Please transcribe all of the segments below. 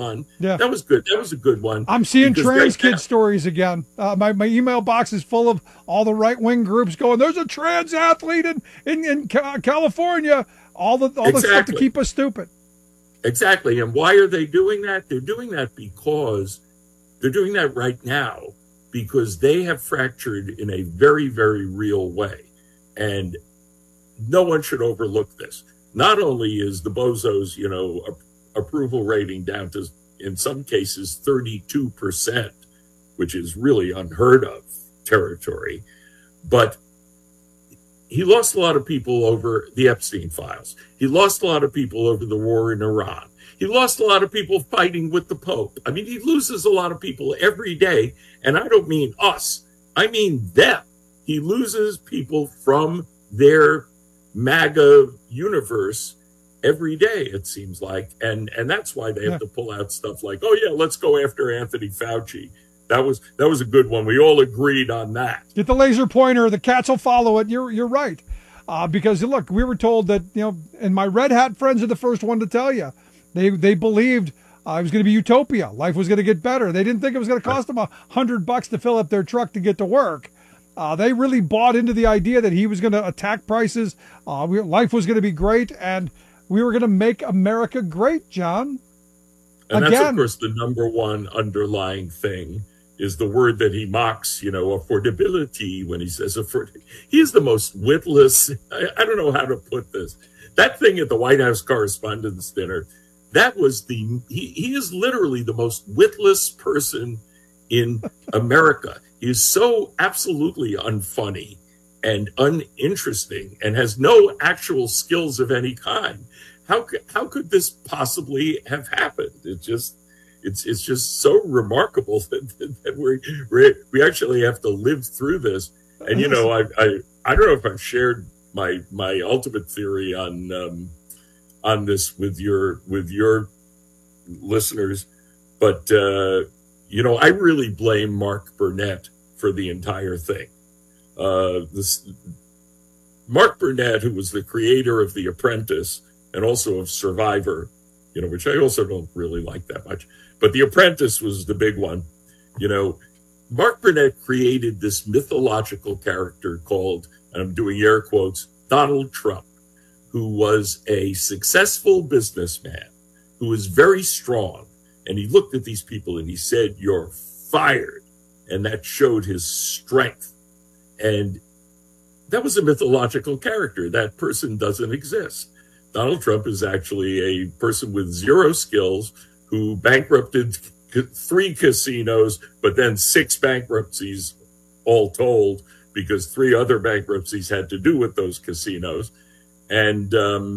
Yeah. That was good. That was a good one. I'm seeing Because trans right kid now, stories again. My email box is full of all the right wing groups going, there's a trans athlete in California. All the stuff to exactly, keep us stupid. exactly. And why are they doing that? They're doing that because they're doing that right now because they have fractured in a very, very real way. And no one should overlook this. Not only is the bozos, approval rating down to, in some cases, 32%, which is really unheard of territory, but he lost a lot of people over the Epstein files. He lost a lot of people over the war in Iran. He lost a lot of people fighting with the Pope. I mean, he loses a lot of people every day. And I don't mean us, I mean them. He loses people from their MAGA universe every day, it seems like. And that's why they have to pull out stuff like, oh, yeah, let's go after Anthony Fauci. That was a good one. We all agreed on that. Get the laser pointer. The cats will follow it. You're right. Because, look, we were told that, and my red hat friends are the first one to tell you. They believed it was going to be utopia. Life was going to get better. They didn't think it was going to cost them $100 to fill up their truck to get to work. They really bought into the idea that he was going to attack prices. Life was going to be great, and we were going to make America great, John. And that's, of course, the number one underlying thing is the word that he mocks, affordability, when he says afford. He is the most witless. I don't know how to put this. That thing at the White House Correspondents' Dinner, that was he is literally the most witless person in America. He is so absolutely unfunny and uninteresting and has no actual skills of any kind. How could this possibly have happened? It's just so remarkable that we actually have to live through this. And I don't know if I've shared my ultimate theory on this with your listeners, but I really blame Mark Burnett for the entire thing. Mark Burnett, who was the creator of The Apprentice and also of Survivor, which I also don't really like that much, but The Apprentice was the big one. Mark Burnett created this mythological character called, and I'm doing air quotes, Donald Trump, who was a successful businessman, who was very strong. And he looked at these people and he said, "You're fired." And that showed his strength. And that was a mythological character. That person doesn't exist. Donald Trump is actually a person with zero skills who bankrupted 3 casinos, but then 6 bankruptcies all told, because 3 other bankruptcies had to do with those casinos. And,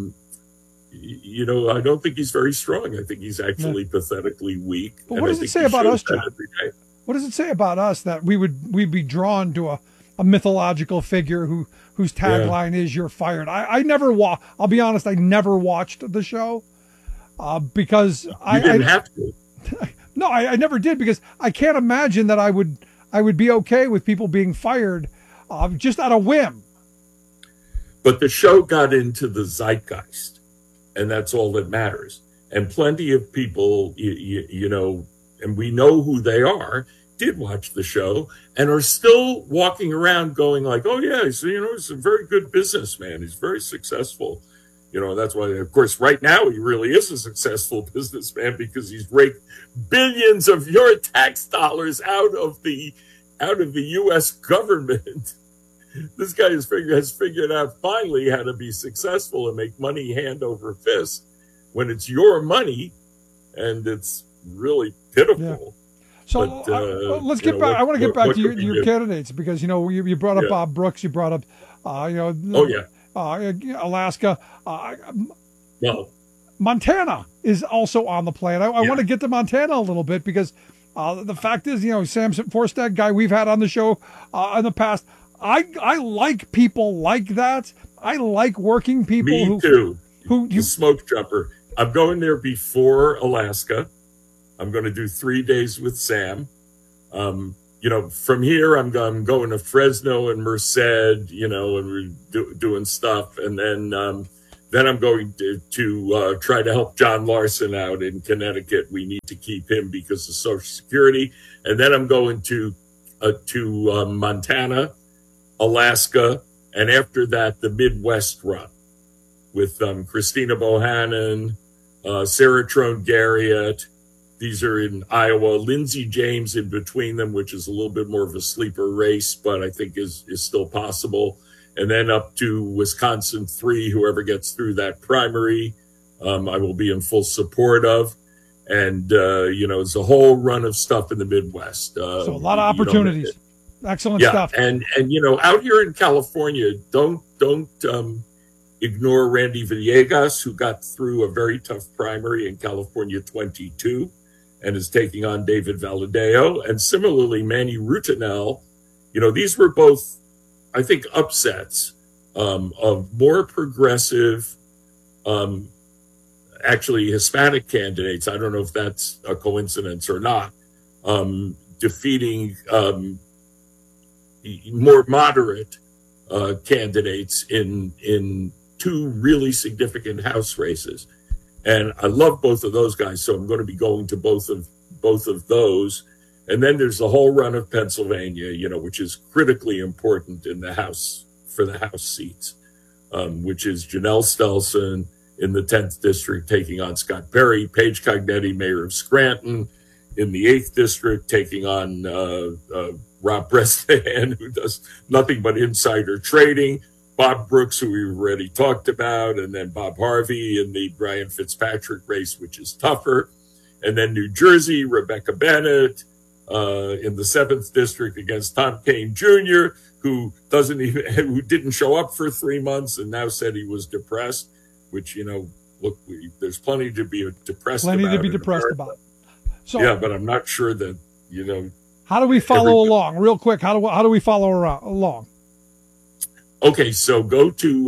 I don't think he's very strong. I think he's actually pathetically weak. But what does it say about us, John? What does it say about us that we'd be drawn to a mythological figure whose tagline is "You're fired"? I never I'll be honest, I never watched the show because you didn't have to. No, I never did, because I can't imagine that I would be okay with people being fired just out of whim. But the show got into the zeitgeist, and that's all that matters. And plenty of people, and we know who they are, did watch the show and are still walking around going like, "Oh yeah, so he's a very good businessman. He's very successful." That's why, of course, right now he really is a successful businessman, because he's raked billions of your tax dollars out of the U.S. government. This guy has figured out finally how to be successful and make money hand over fist when it's your money, and it's really pitiful. Yeah. So let's get back. I want to get back to your candidates, because you brought up Bob Brooks, you brought up Alaska. Well, Montana is also on the plan. I want to get to Montana a little bit, because the fact is, Sam Forstad, guy we've had on the show in the past, I like people like that. I like working people. Me too. The smoke jumper. I'm going there before Alaska. I'm going to do 3 days with Sam. From here, I'm going to Fresno and Merced, and we're doing stuff. And then Then I'm going to try to help John Larson out in Connecticut. We need to keep him because of Social Security. And then I'm going to Montana, Alaska, and after that, the Midwest run with Christina Bohannon, Sarah Trone Garriott. These are in Iowa. Lindsey James in between them, which is a little bit more of a sleeper race, but I think is still possible. And then up to Wisconsin 3, whoever gets through that primary, I will be in full support of. And, it's a whole run of stuff in the Midwest. So a lot of opportunities. Excellent stuff. And, out here in California, don't ignore Randy Villegas, who got through a very tough primary in California 22 and is taking on David Valadeo. And similarly, Manny Rutinel, these were both, I think, upsets of more progressive, actually Hispanic candidates. I don't know if that's a coincidence or not, defeating more moderate candidates in two really significant House races. And I love both of those guys, so I'm going to be going to both of those. And then there's the whole run of Pennsylvania, which is critically important in the House for the House seats, which is Janelle Stelson in the 10th district taking on Scott Perry, Paige Cognetti, mayor of Scranton, in the 8th district taking on Rob Bresnahan, who does nothing but insider trading, Bob Brooks, who we've already talked about, and then Bob Harvey in the Brian Fitzpatrick race, which is tougher. And then New Jersey, Rebecca Bennett in the 7th district against Tom Kean Jr., who didn't show up for 3 months and now said he was depressed, which, look, there's plenty to be depressed about. So, yeah, but I'm not sure that, How do we follow along? Real quick, how do we follow along? Okay, so go to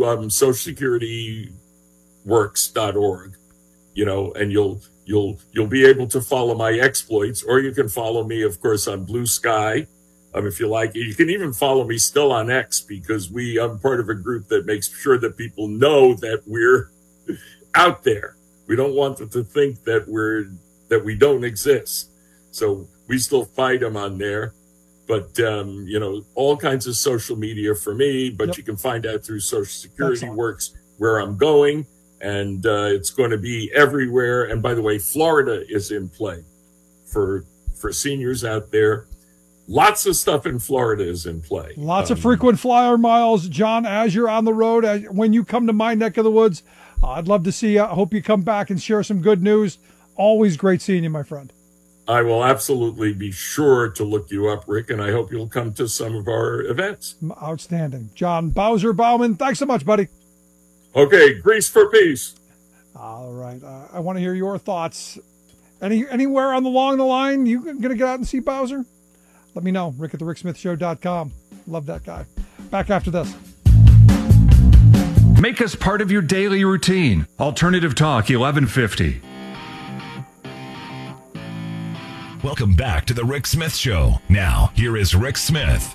socialsecurityworks.org, and you'll be able to follow my exploits, or you can follow me, of course, on Blue Sky, if you like. You can even follow me still on X, because I'm part of a group that makes sure that people know that we're out there. We don't want them to think that we don't exist. So we still fight them on there. But, all kinds of social media for me, but you can find out through Social Security Works where I'm going, and it's going to be everywhere. And by the way, Florida is in play for seniors out there. Lots of stuff in Florida is in play. Lots of frequent flyer miles. John, as you're on the road, when you come to my neck of the woods, I'd love to see you. I hope you come back and share some good news. Always great seeing you, my friend. I will absolutely be sure to look you up, Rick, and I hope you'll come to some of our events. Outstanding. John Bowser Bauman, thanks so much, buddy. Okay, Grease for peace. All right. I want to hear your thoughts. Anywhere along the line, you going to get out and see Bowser? Let me know. Rick at thericksmithshow.com. Love that guy. Back after this. Make us part of your daily routine. Alternative Talk 1150. Welcome back to the Rick Smith Show. Now, here is Rick Smith.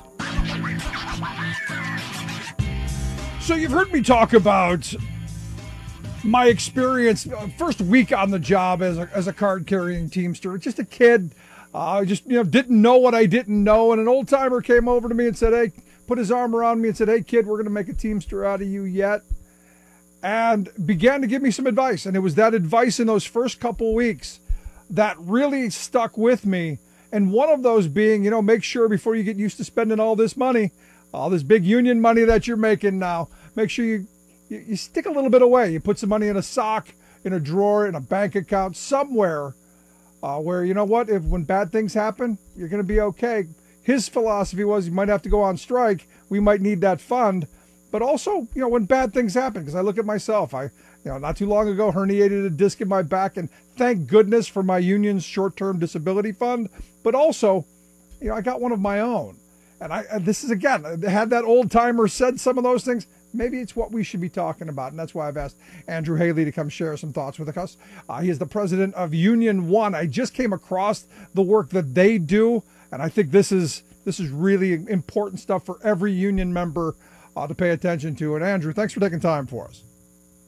So you've heard me talk about my experience, first week on the job as a card-carrying Teamster. Just a kid, didn't know what I didn't know. And an old-timer came over to me and said, hey, put his arm around me and said, hey, kid, we're going to make a Teamster out of you yet. And began to give me some advice. And it was that advice in those first couple weeks that really stuck with me. And one of those being, make sure before you get used to spending all this money, all this big union money that you're making now, make sure you stick a little bit away. You put some money in a sock, in a drawer, in a bank account, somewhere where, when bad things happen, you're going to be okay. His philosophy was you might have to go on strike. We might need that fund. But also, when bad things happen, because I look at myself, not too long ago, herniated a disc in my back, and thank goodness for my union's short-term disability fund. But also, I got one of my own. And this is, again, had that old-timer said some of those things, maybe it's what we should be talking about. And that's why I've asked Andrew Haley to come share some thoughts with us. He is the president of Union One. I just came across the work that they do, and I think this is really important stuff for every union member to pay attention to. And Andrew, thanks for taking time for us.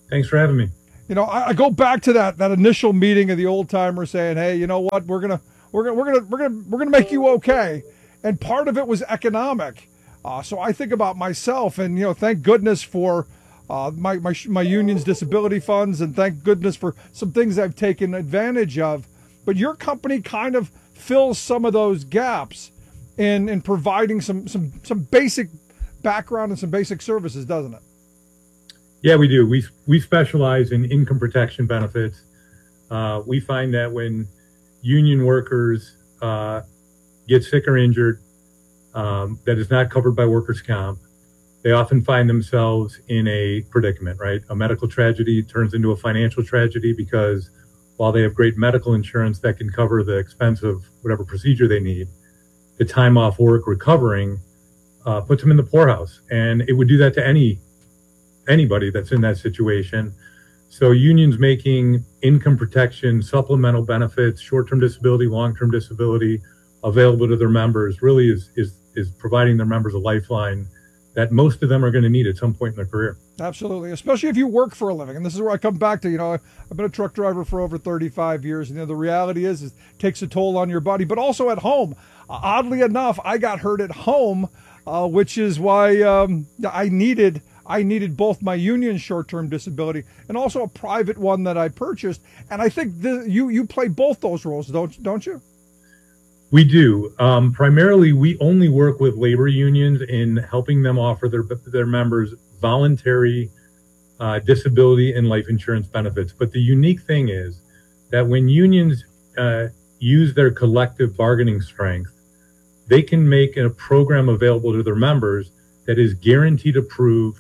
Thanks for having me. You know, I go back to that initial meeting of the old timer saying, "Hey, you know what? We're gonna make you okay," and part of it was economic. So I think about myself, and thank goodness for my union's disability funds, and thank goodness for some things I've taken advantage of. But your company kind of fills some of those gaps in providing some basic background and some basic services, doesn't it? Yeah, we do. We specialize in income protection benefits. We find that when union workers get sick or injured, that is not covered by workers' comp, they often find themselves in a predicament, right? A medical tragedy turns into a financial tragedy because while they have great medical insurance that can cover the expense of whatever procedure they need, the time off work recovering puts them in the poorhouse. And it would do that to anybody that's in that situation. So unions making income protection, supplemental benefits, short-term disability, long-term disability available to their members really is providing their members a lifeline that most of them are going to need at some point in their career. Absolutely, especially if you work for a living. And this is where I come back to, I've been a truck driver for over 35 years. And the reality is it takes a toll on your body, but also at home. Oddly enough, I got hurt at home, which is why I needed both my union short-term disability and also a private one that I purchased. And I think you play both those roles, don't you? We do. Primarily, we only work with labor unions in helping them offer their members voluntary disability and life insurance benefits. But the unique thing is that when unions use their collective bargaining strength, they can make a program available to their members that is guaranteed approved,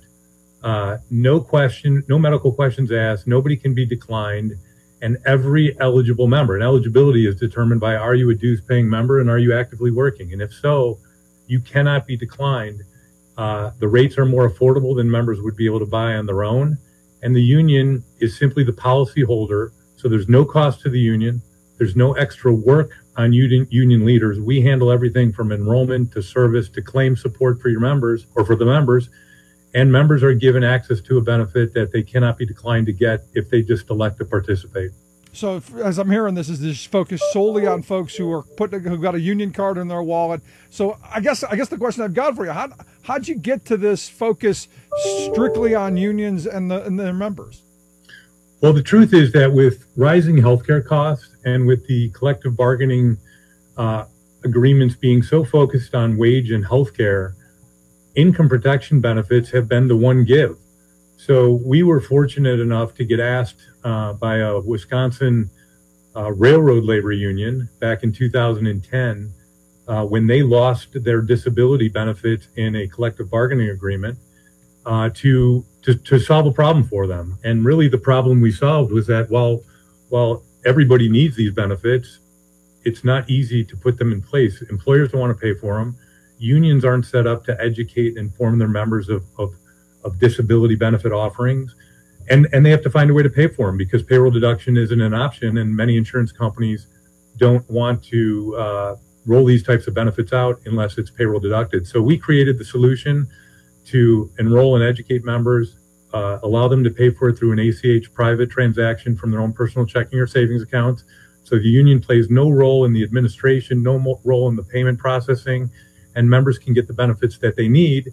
no medical questions asked, nobody can be declined, and every eligible member. And eligibility is determined by, are you a dues paying member and are you actively working? And if so, you cannot be declined. The rates are more affordable than members would be able to buy on their own. And the union is simply the policy holder. So there's no cost to the union. There's no extra work on union leaders. We handle everything from enrollment to service to claim support for your members or for the members. And members are given access to a benefit that they cannot be declined to get if they just elect to participate. So as I'm hearing this, is this focused solely on folks who got a union card in their wallet? So I guess the question I've got for you, how'd you get to this focus strictly on unions and their members? Well, the truth is that with rising healthcare costs and with the collective bargaining agreements being so focused on wage and healthcare, income protection benefits have been the one give. So we were fortunate enough to get asked by a Wisconsin railroad labor union back in 2010 when they lost their disability benefits in a collective bargaining agreement to solve a problem for them. And really the problem we solved was that while everybody needs these benefits, it's not easy to put them in place. Employers don't want to pay for them. Unions aren't set up to educate and inform their members of disability benefit offerings. And they have to find a way to pay for them because payroll deduction isn't an option. And many insurance companies don't want to roll these types of benefits out unless it's payroll deducted. So we created the solution to enroll and educate members, allow them to pay for it through an ACH private transaction from their own personal checking or savings accounts. So the union plays no role in the administration, no role in the payment processing, and members can get the benefits that they need.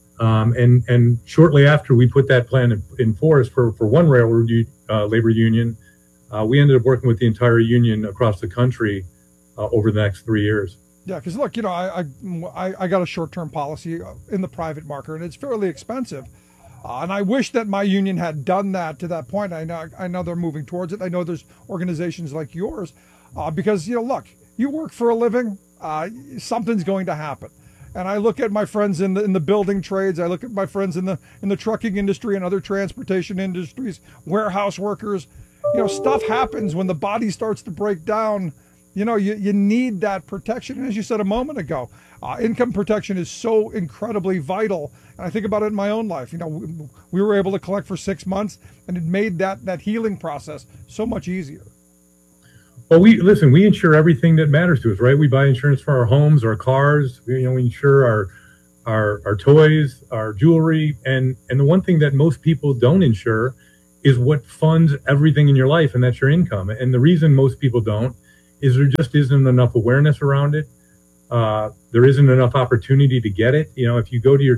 And shortly after we put that plan in force for one railroad labor union, we ended up working with the entire union across the country over the next 3 years. Yeah, because look, I got a short-term policy in the private market, and it's fairly expensive. And I wish that my union had done that to that point. I know they're moving towards it. I know there's organizations like yours, because look, you work for a living. Something's going to happen. And I look at my friends in the building trades. I look at my friends in the trucking industry and other transportation industries, warehouse workers. Stuff happens when the body starts to break down. You need that protection. And as you said a moment ago, income protection is so incredibly vital. And I think about it in my own life. We were able to collect for 6 months, and it made that healing process so much easier. Well, we insure everything that matters to us, right? We buy insurance for our homes, our cars. We insure our toys, our jewelry, and the one thing that most people don't insure is what funds everything in your life, and that's your income. And the reason most people don't is there just isn't enough awareness around it. There isn't enough opportunity to get it. If you go to your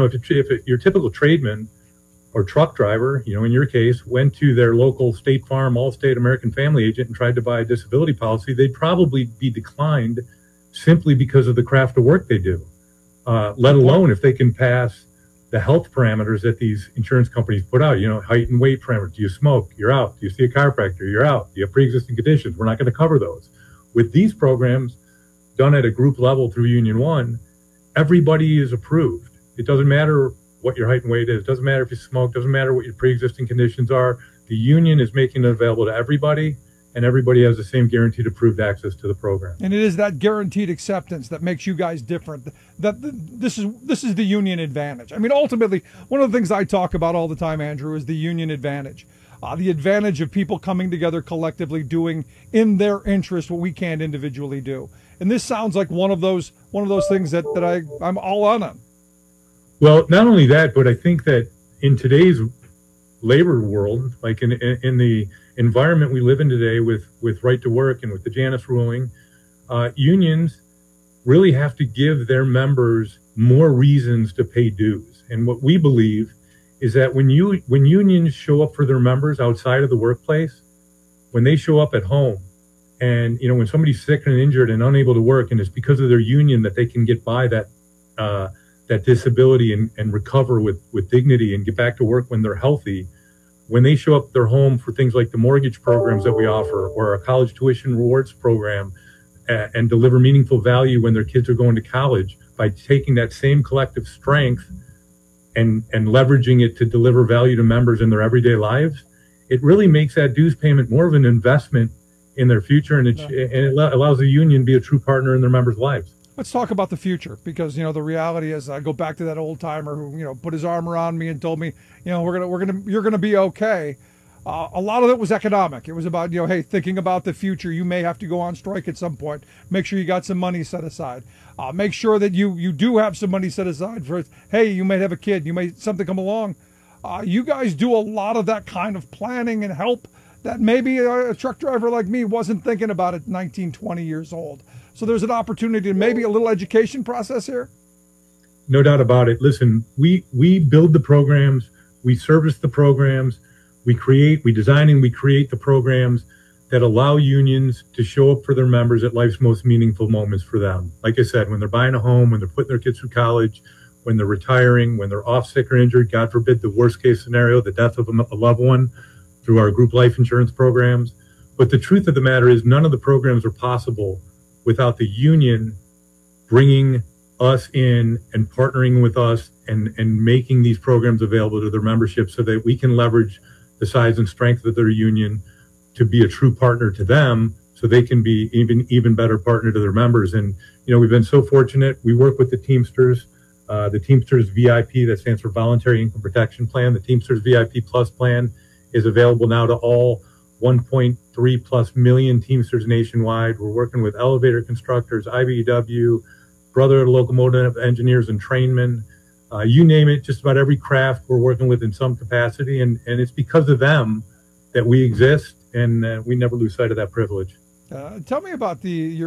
typical tradesman or truck driver, in your case, went to their local State Farm, Allstate, American Family agent and tried to buy a disability policy, they'd probably be declined simply because of the craft of work they do, let alone if they can pass the health parameters that these insurance companies put out, height and weight parameters. Do you smoke? You're out. Do you see a chiropractor? You're out. Do you have pre-existing conditions? We're not going to cover those. With these programs done at a group level through Union One, everybody is approved. It doesn't matter what your height and weight is. It doesn't matter if you smoke. It doesn't matter what your pre-existing conditions are. The union is making it available to everybody, and everybody has the same guaranteed approved access to the program. And it is that guaranteed acceptance that makes you guys different. This is the union advantage. I mean, ultimately, one of the things I talk about all the time, Andrew, is the union advantage. The advantage of people coming together collectively, doing in their interest what we can't individually do. And this sounds like one of those things that I'm all on. Well, not only that, but I think that in today's labor world, like in the environment we live in today with right to work and with the Janus ruling, unions really have to give their members more reasons to pay dues. And what we believe is that when unions show up for their members outside of the workplace, when they show up at home, and when somebody's sick and injured and unable to work, and it's because of their union that they can get by that disability and recover with dignity and get back to work when they're healthy. When they show up at their home for things like the mortgage programs that we offer or our college tuition rewards program, and deliver meaningful value when their kids are going to college by taking that same collective strength and leveraging it to deliver value to members in their everyday lives, it really makes that dues payment more of an investment in their future, and it allows the union to be a true partner in their members' lives. Let's talk about the future, because the reality is, I go back to that old timer who put his arm around me and told me you're gonna be okay. A lot of it was economic. It was about hey, thinking about the future. You may have to go on strike at some point. Make sure you got some money set aside. Make sure that you do have some money set aside for hey, you might have a kid. You may something come along. You guys do a lot of that kind of planning and help that maybe a truck driver like me wasn't thinking about at 19, 20 years old. So there's an opportunity to maybe a little education process here. No doubt about it. Listen, we build the programs, we service the programs, we design and we create the programs that allow unions to show up for their members at life's most meaningful moments for them. Like I said, when they're buying a home, when they're putting their kids through college, when they're retiring, when they're off sick or injured, God forbid, the worst case scenario, the death of a loved one, through our group life insurance programs. But the truth of the matter is none of the programs are possible without the union bringing us in and partnering with us and making these programs available to their membership so that we can leverage the size and strength of their union to be a true partner to them so they can be even better partner to their members. And, we've been so fortunate. We work with the Teamsters VIP, that stands for Voluntary Income Protection Plan. The Teamsters VIP Plus plan is available now to all 1.3 plus million Teamsters nationwide. We're working with elevator constructors, IBEW, Brotherhood of Locomotive Engineers and Trainmen, you name it, just about every craft we're working with in some capacity. And it's because of them that we exist, and we never lose sight of that privilege. Tell me about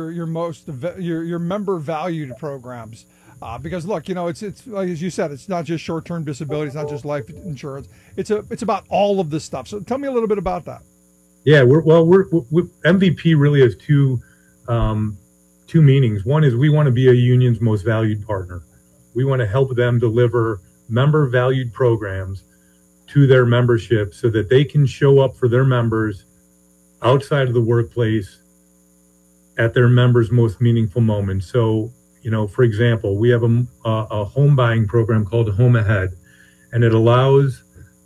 your member valued programs. Because look, it's like, as you said, it's not just short-term disability, it's not just life insurance. It's about all of this stuff. So tell me a little bit about that. Yeah, we're MVP really has two meanings. One is we want to be a union's most valued partner. We want to help them deliver member valued programs to their membership so that they can show up for their members outside of the workplace at their members' most meaningful moments. So, for example, we have a home buying program called Home Ahead, and it allows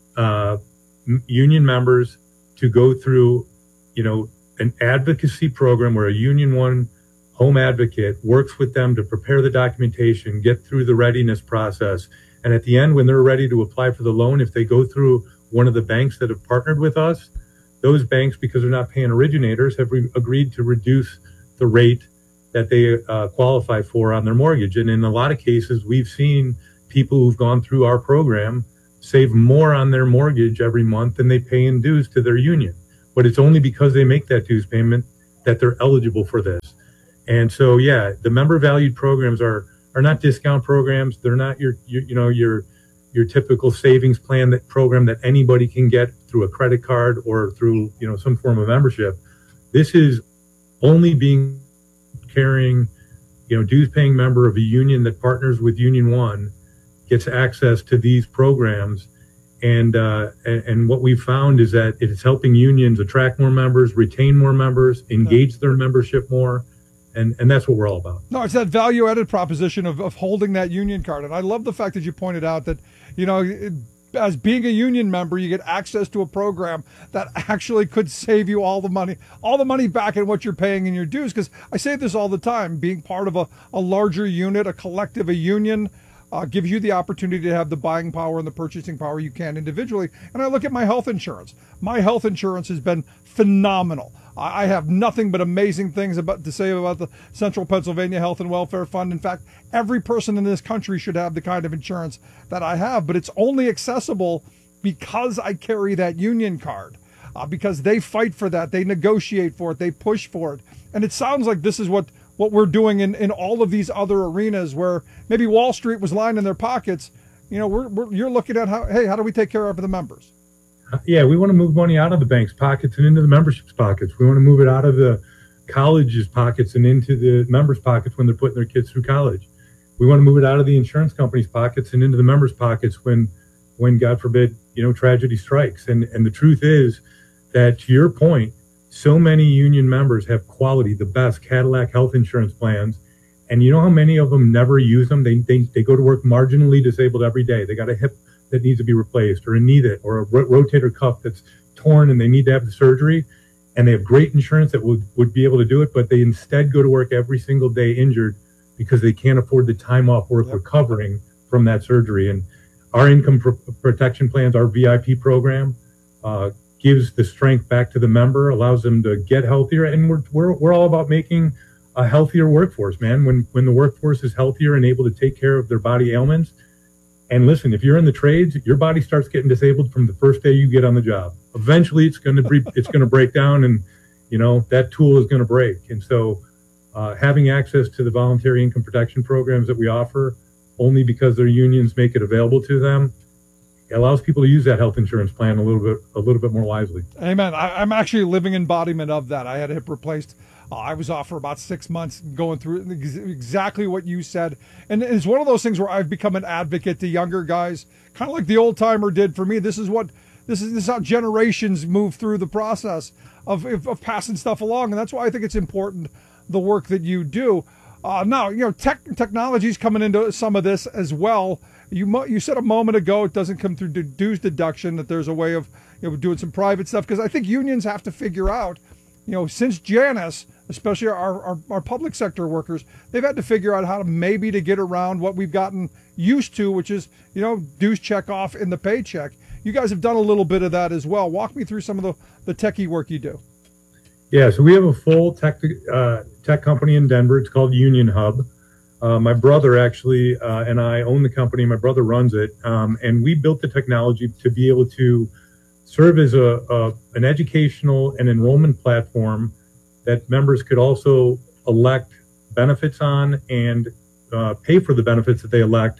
union members to go through, an advocacy program where a Union One home advocate works with them to prepare the documentation, get through the readiness process. And at the end, when they're ready to apply for the loan, if they go through one of the banks that have partnered with us, those banks, because they're not paying originators, have agreed to reduce the rate that they qualify for on their mortgage. And in a lot of cases, we've seen people who've gone through our program save more on their mortgage every month than they pay in dues to their union. But it's only because they make that dues payment that they're eligible for this. And so, yeah, the member valued programs are not discount programs. They're not your typical savings plan program that anybody can get through a credit card or through, some form of membership. This is only carrying, dues paying member of a union that partners with Union One gets access to these programs. And what we've found is that it is helping unions attract more members, retain more members, engage their membership more. And that's what we're all about. No, it's that value-added proposition of holding that union card. And I love the fact that you pointed out that, as being a union member, you get access to a program that actually could save you all the money back in what you're paying in your dues. Because I say this all the time, being part of a larger unit, a collective, a union, gives you the opportunity to have the buying power and the purchasing power you can individually. And I look at my health insurance. My health insurance has been phenomenal. I have nothing but amazing things to say about the Central Pennsylvania Health and Welfare Fund. In fact, every person in this country should have the kind of insurance that I have, but it's only accessible because I carry that union card, because they fight for that, they negotiate for it, they push for it. And it sounds like this is what we're doing in all of these other arenas where maybe Wall Street was lining their pockets. You're looking at how do we take care of the members? Yeah, we want to move money out of the bank's pockets and into the membership's pockets. We want to move it out of the college's pockets and into the members' pockets when they're putting their kids through college. We want to move it out of the insurance company's pockets and into the members' pockets when God forbid, tragedy strikes. And the truth is that, to your point, so many union members have quality, the best Cadillac health insurance plans. And you know how many of them never use them? They go to work marginally disabled every day. They got a hip that needs to be replaced, or a knee or a rotator cuff that's torn and they need to have the surgery, and they have great insurance that would be able to do it, but they instead go to work every single day injured because they can't afford the time off work recovering from that surgery. And our income protection plans, our VIP program, gives the strength back to the member, allows them to get healthier, and we're all about making a healthier workforce, man. When the workforce is healthier and able to take care of their body ailments. And listen, if you're in the trades, your body starts getting disabled from the first day you get on the job. Eventually, it's going to break down, and that tool is going to break. And so, having access to the voluntary income protection programs that we offer, only because their unions make it available to them, it allows people to use that health insurance plan a little bit more wisely. Amen. I'm actually living embodiment of that. I had a hip replaced. I was off for about 6 months going through exactly what you said. And it's one of those things where I've become an advocate to younger guys, kind of like the old timer did for me. This is how generations move through the process of passing stuff along. And that's why I think it's important, the work that you do. Now, technology's coming into some of this as well. You said a moment ago, it doesn't come through dues deduction, that there's a way of doing some private stuff, because I think unions have to figure out, since Janus, especially our public sector workers, they've had to figure out how to get around what we've gotten used to, which is, dues check off in the paycheck. You guys have done a little bit of that as well. Walk me through some of the techie work you do. Yeah, so we have a full tech company in Denver. It's called Union Hub. My brother actually and I own the company. My brother runs it, and we built the technology to be able to serve as an educational and enrollment platform that members could also elect benefits on and pay for the benefits that they elect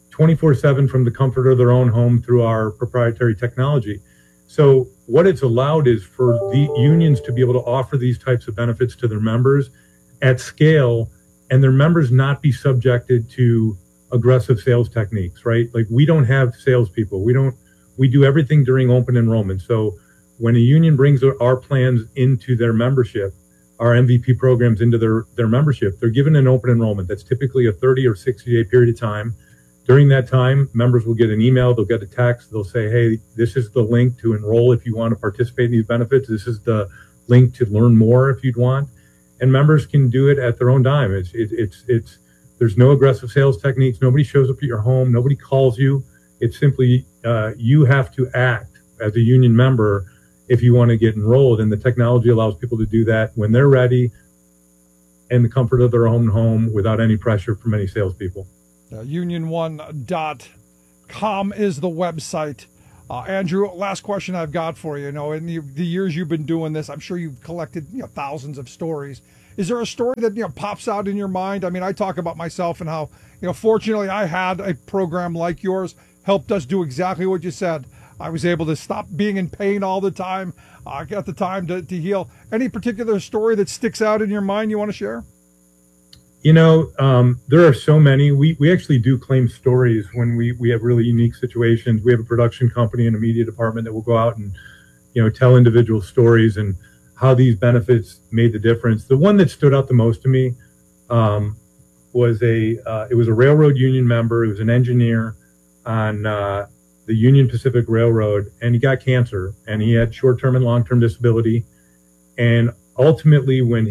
24/7 from the comfort of their own home through our proprietary technology. So what it's allowed is for the unions to be able to offer these types of benefits to their members at scale, and their members not be subjected to aggressive sales techniques, right? Like, we don't have salespeople. We do everything during open enrollment. So when a union brings our plans into their membership, our MVP programs into their membership, they're given an open enrollment. That's typically a 30 or 60-day period of time. During that time, members will get an email, they'll get a text, they'll say, hey, this is the link to enroll if you want to participate in these benefits. This is the link to learn more if you'd want. And members can do it at their own dime. There's no aggressive sales techniques. Nobody shows up at your home. Nobody calls you. It's simply you have to act as a union member if you want to get enrolled. And the technology allows people to do that when they're ready, in the comfort of their own home, without any pressure from any salespeople. Union1.com LaborHistoryin2.com is the website. Andrew, last question I've got for you. In the years you've been doing this, I'm sure you've collected thousands of stories. Is there a story that pops out in your mind? I mean, I talk about myself and how fortunately I had a program like yours, helped us do exactly what you said. I was able to stop being in pain all the time. I got the time to heal. Any particular story that sticks out in your mind you want to share? There are so many. We actually do claim stories when we have really unique situations. We have a production company and a media department that will go out and, tell individual stories and how these benefits made the difference. The one that stood out the most to me was it was a railroad union member. It was an engineer on the Union Pacific Railroad, and he got cancer, and he had short-term and long-term disability. And ultimately, when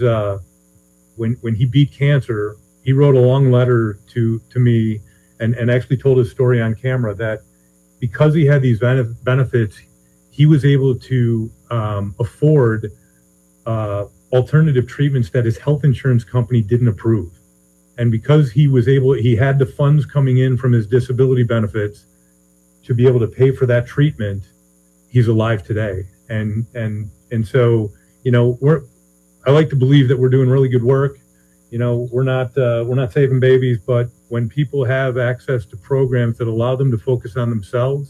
he beat cancer, he wrote a long letter to me and actually told his story on camera that because he had these benefits, he was able to afford alternative treatments that his health insurance company didn't approve. And because he had the funds coming in from his disability benefits to be able to pay for that treatment, he's alive today. And so, I like to believe that we're doing really good work. We're not saving babies, but when people have access to programs that allow them to focus on themselves,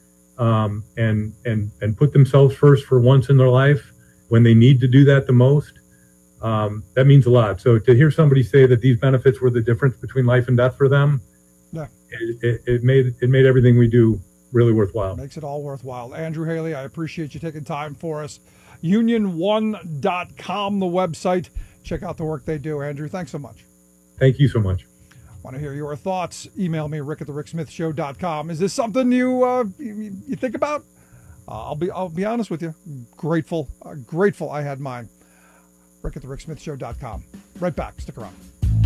and put themselves first for once in their life when they need to do that the most, that means a lot. So to hear somebody say that these benefits were the difference between life and death for them, yeah, it made everything we do really worthwhile. Makes it all worthwhile. Andrew Haley, I appreciate you taking time for us. Union1.com, the website. Check out the work they do. Andrew, thanks so much. Thank you so much. Want to hear your thoughts? Email me, rick@thericksmithshow.com. Is this something you think about? I'll be honest with you. Grateful I had mine. rick@thericksmithshow.com. Right back. Stick around.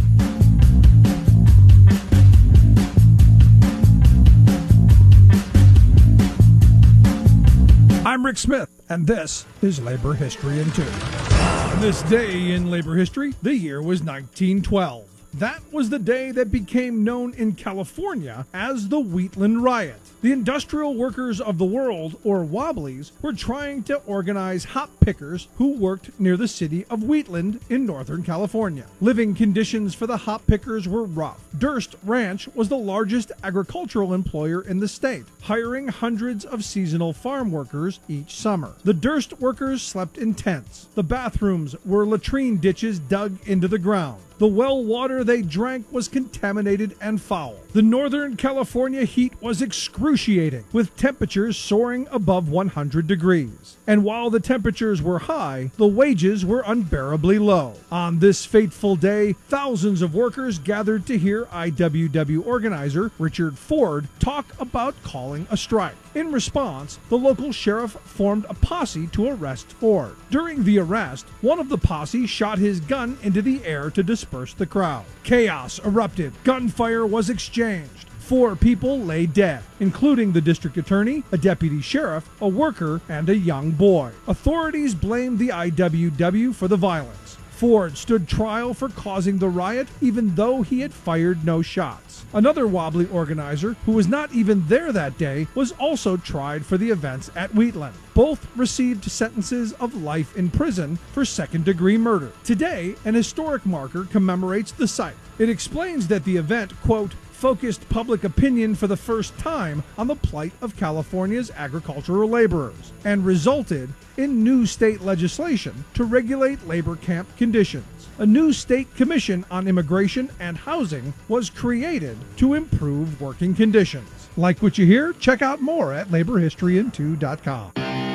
I'm Rick Smith, and this is Labor History in 2. On this day in labor history, the year was 1912. That was the day that became known in California as the Wheatland Riot. The industrial workers of the world, or Wobblies, were trying to organize hop pickers who worked near the city of Wheatland in Northern California. Living conditions for the hop pickers were rough. Durst Ranch was the largest agricultural employer in the state, hiring hundreds of seasonal farm workers each summer. The Durst workers slept in tents. The bathrooms were latrine ditches dug into the ground. The well water they drank was contaminated and foul. The Northern California heat was excruciating, with temperatures soaring above 100 degrees. And while the temperatures were high, the wages were unbearably low. On this fateful day, thousands of workers gathered to hear IWW organizer Richard Ford talk about calling a strike. In response, the local sheriff formed a posse to arrest Ford. During the arrest, one of the posse shot his gun into the air to disperse the crowd. Chaos erupted. Gunfire was exchanged. 4 people lay dead, including the district attorney, a deputy sheriff, a worker, and a young boy. Authorities blamed the IWW for the violence. Ford stood trial for causing the riot, even though he had fired no shots. Another Wobbly organizer, who was not even there that day, was also tried for the events at Wheatland. Both received sentences of life in prison for second-degree murder. Today, an historic marker commemorates the site. It explains that the event, quote, focused public opinion for the first time on the plight of California's agricultural laborers and resulted in new state legislation to regulate labor camp conditions. A new state commission on immigration and housing was created to improve working conditions. Like what you hear? Check out more at laborhistoryin2.com.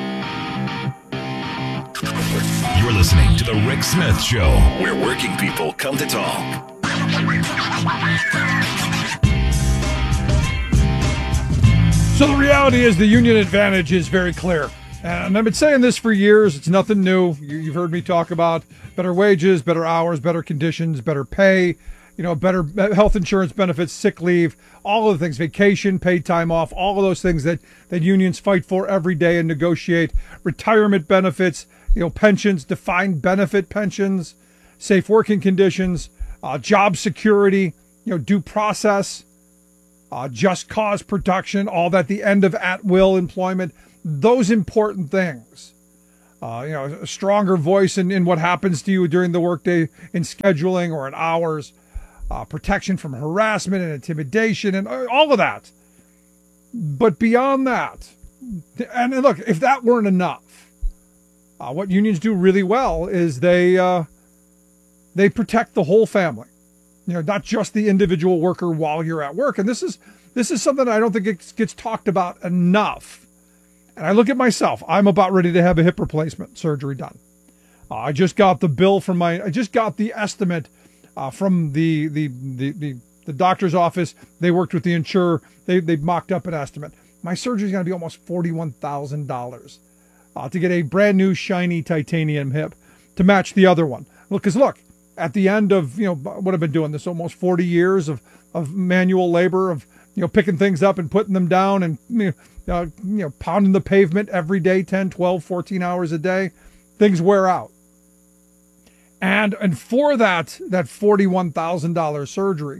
You're listening to The Rick Smith Show, where working people come to talk. So the reality is the union advantage is very clear. And I've been saying this for years. It's nothing new. You've heard me talk about better wages, better hours, better conditions, better pay, better health insurance benefits, sick leave, all of the things, vacation, paid time off, all of those things that unions fight for every day and negotiate, retirement benefits, pensions, defined benefit pensions, safe working conditions, job security, due process. just cause protection, all that, the end of at-will employment, those important things. A stronger voice in what happens to you during the workday in scheduling or in hours, protection from harassment and intimidation and all of that. But beyond that, and look, if that weren't enough, what unions do really well is they protect the whole family, not just the individual worker while you're at work. And this is something I don't think it gets talked about enough. And I look at myself. I'm about ready to have a hip replacement surgery done. I just got the bill from I just got the estimate from the doctor's office. They worked with the insurer. They mocked up an estimate. My surgery is going to be almost $41,000 to get a brand new shiny titanium hip to match the other one. Because look, at the end of what I've been doing this almost 40 years of manual labor, of picking things up and putting them down and pounding the pavement every day, 10, 12, 14 hours a day, things wear out. And for that $41,000 surgery,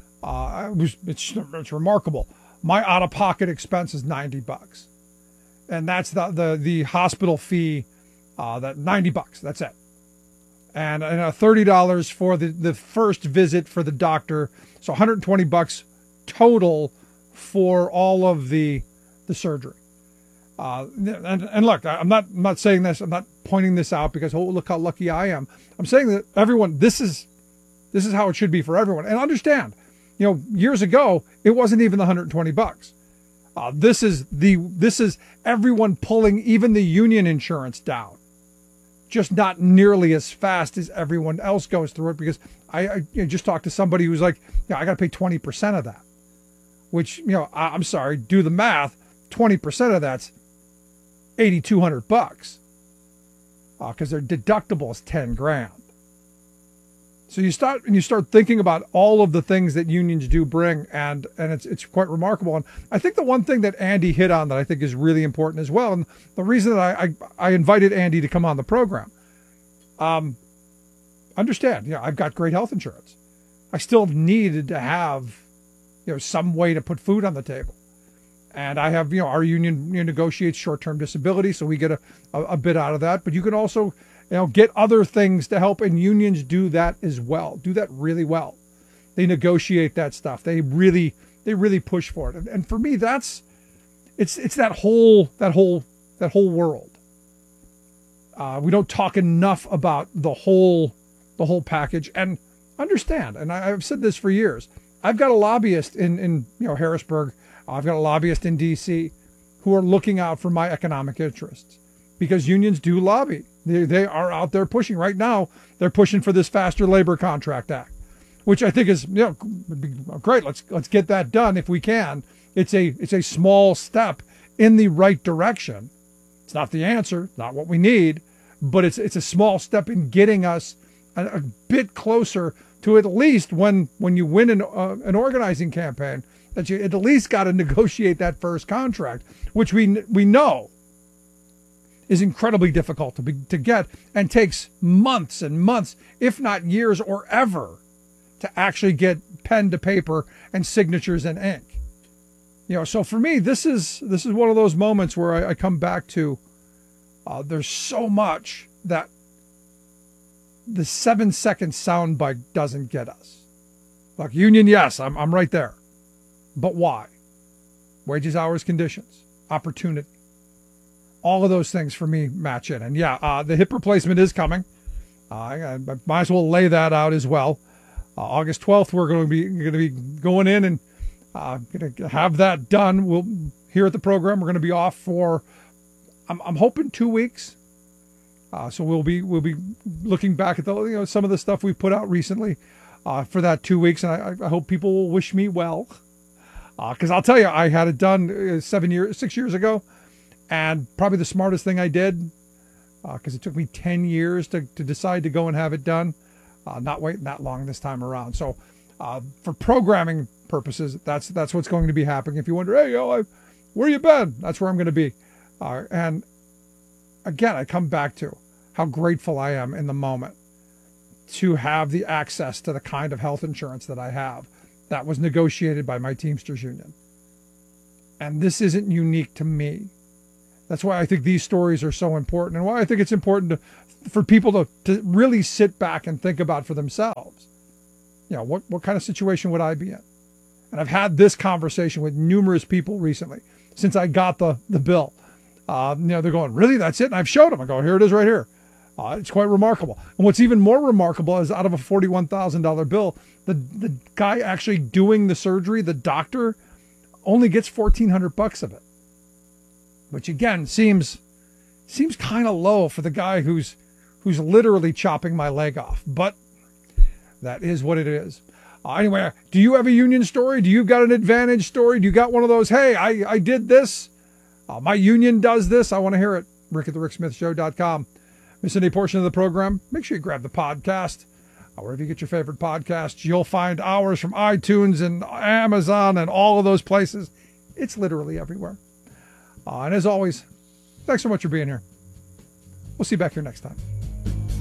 it's remarkable. My out-of-pocket expense is $90, and that's the hospital fee. That $90, that's it, and $30 for the first visit for the doctor. So $120 total for all of the surgery. And look, I'm not saying this. I'm not pointing this out because look how lucky I am. I'm saying that everyone, this is how it should be for everyone. And understand, years ago it wasn't even the $120. This is everyone pulling even the union insurance down, just not nearly as fast as everyone else goes through it. Because I just talked to somebody who's like, I got to pay 20% of that, which I'm sorry, do the math. 20% of that's $8,200 because their deductible is $10,000. So you start thinking about all of the things that unions do bring, and it's quite remarkable. And I think the one thing that Andy hit on that I think is really important as well, and the reason that I invited Andy to come on the program, understand, I've got great health insurance. I still needed to have some way to put food on the table. And I have, our union negotiates short-term disability, so we get a bit out of that. But you can also, get other things to help, and unions do that as well. Do that really well. They negotiate that stuff. They really push for it. And for me, it's that whole world. We don't talk enough about the whole package. And understand, and I've said this for years. I've got a lobbyist in Harrisburg. I've got a lobbyist in D.C. who are looking out for my economic interests, because unions do lobby. They are out there pushing. Right now, they're pushing for this Faster Labor Contract Act, which I think is would be great. Let's get that done if we can. It's a small step in the right direction. It's not the answer, not what we need, but it's a small step in getting us a bit closer to at least when you win an organizing campaign, that you at least got to negotiate that first contract, which we know is incredibly difficult to get and takes months and months, if not years or ever, to actually get pen to paper and signatures and ink. So for me, this is one of those moments where I come back to there's so much that the 7-second soundbite doesn't get us. Like union, yes, I'm right there. But why? Wages, hours, conditions, opportunity. All of those things for me match in. And the hip replacement is coming. I might as well lay that out as well. August 12th, we're going to be going in and going to have that done. We'll here at the program. We're going to be off for I'm hoping 2 weeks. So we'll be looking back at some of the stuff we put out recently for that 2 weeks, and I hope people will wish me well. Because I'll tell you, I had it done 6 years ago, and probably the smartest thing I did, because it took me 10 years to decide to go and have it done, not waiting that long this time around. So for programming purposes, that's what's going to be happening. If you wonder, hey, where you been? That's where I'm going to be. And again, I come back to how grateful I am in the moment to have the access to the kind of health insurance that I have. that was negotiated by my Teamsters union. And this isn't unique to me. That's why I think these stories are so important, and why I think it's important for people to really sit back and think about for themselves. What kind of situation would I be in? And I've had this conversation with numerous people recently since I got the bill. They're going, really, that's it? And I've showed them. I go, here it is right here. It's quite remarkable. And what's even more remarkable is out of a $41,000 bill, the guy actually doing the surgery, the doctor, only gets $1,400 of it. Which again seems kind of low for the guy who's literally chopping my leg off. But that is what it is. Anyway, do you have a union story? Do you got an advantage story? Do you got one of those, hey, I did this, my union does this, I want to hear it. Rick at the ricksmithshow.com. Miss any portion of the program, make sure you grab the podcast. Wherever you get your favorite podcasts, you'll find ours from iTunes and Amazon and all of those places. It's literally everywhere. And as always, thanks so much for being here. We'll see you back here next time.